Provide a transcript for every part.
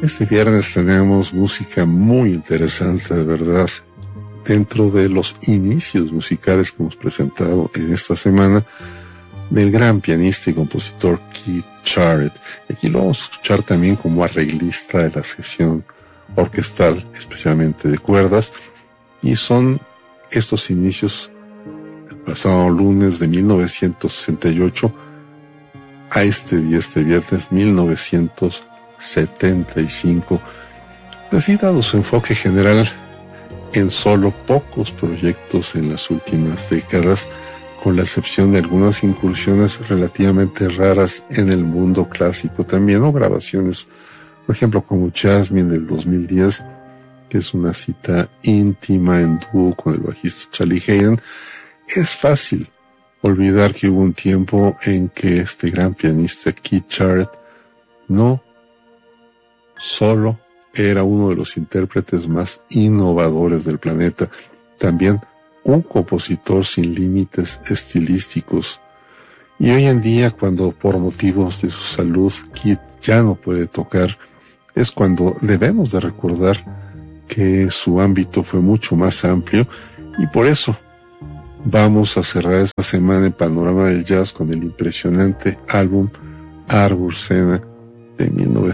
Este viernes tenemos música muy interesante, de verdad, dentro de los inicios musicales que hemos presentado en esta semana del gran pianista y compositor Keith Jarrett. Aquí lo vamos a escuchar también como arreglista de la sección orquestal, especialmente de cuerdas, y son estos inicios el pasado lunes de 1968 a este viernes 1975. Así, dado su enfoque general en solo pocos proyectos en las últimas décadas, con la excepción de algunas incursiones relativamente raras en el mundo clásico también, o grabaciones, por ejemplo, como Jasmine del 2010, que es una cita íntima en dúo con el bajista Charlie Haden. Es fácil olvidar que hubo un tiempo en que este gran pianista Keith Jarrett no solo era uno de los intérpretes más innovadores del planeta, también un compositor sin límites estilísticos. Y hoy en día, cuando por motivos de su salud Keith ya no puede tocar, es cuando debemos de recordar que su ámbito fue mucho más amplio, y por eso vamos a cerrar esta semana en Panorama del Jazz con el impresionante álbum Arbor Sena de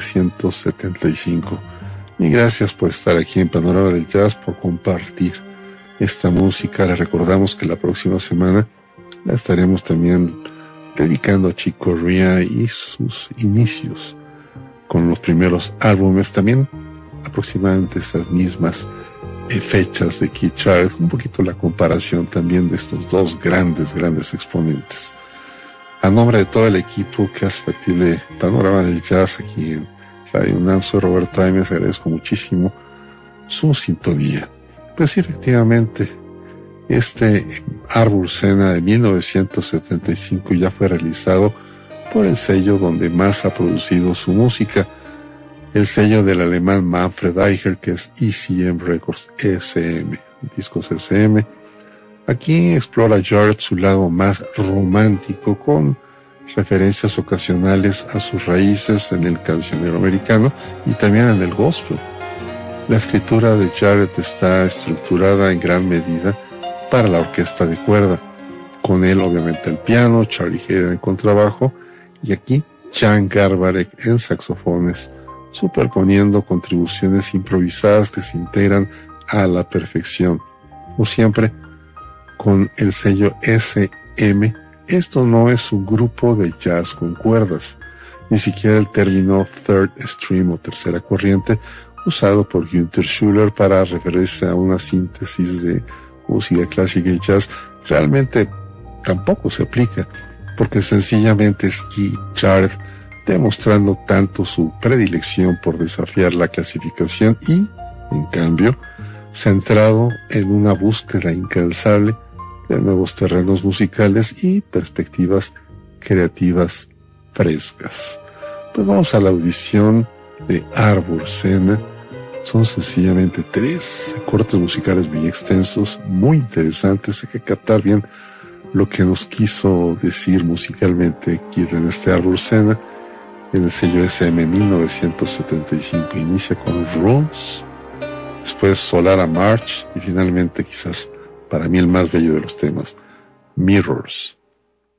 1975. Y gracias por estar aquí en Panorama del Jazz, por compartir esta música. Les recordamos que la próxima semana la estaremos también dedicando a Chick Corea y sus inicios con los primeros álbumes, también aproximadamente estas mismas fechas de Keith Jarrett, un poquito la comparación también de estos dos grandes exponentes. A nombre de todo el equipo que hace factible Panorama del Jazz aquí en Radio UNAM, soy Roberto Aimes, agradezco muchísimo su sintonía. Pues sí, efectivamente, este Arbor Sena de 1975 ya fue realizado por el sello donde más ha producido su música, el sello del alemán Manfred Eicher, que es ECM Records, ECM, discos ECM. Aquí explora Jarrett su lado más romántico, con referencias ocasionales a sus raíces en el cancionero americano y también en el gospel. La escritura de Jarrett está estructurada en gran medida para la orquesta de cuerda, con él obviamente el piano, Charlie Haden en contrabajo, y aquí Jan Garbarek en saxofones, superponiendo contribuciones improvisadas que se integran a la perfección, como siempre con el sello SM. Esto no es un grupo de jazz con cuerdas, ni siquiera el término third stream o tercera corriente usado por Günther Schuller para referirse a una síntesis de música clásica y jazz realmente tampoco se aplica, porque sencillamente es Keith Jarrett demostrando tanto su predilección por desafiar la clasificación y, en cambio, centrado en una búsqueda incansable de nuevos terrenos musicales y perspectivas creativas frescas. Pues vamos a la audición de Arbor Sena. Son sencillamente 3 cortes musicales muy extensos, muy interesantes. Hay que captar bien lo que nos quiso decir musicalmente Keith en este Arbor Sena. En el sello SM 1975 inicia con Runes, después Solara March y finalmente, quizás para mí el más bello de los temas, Mirrors.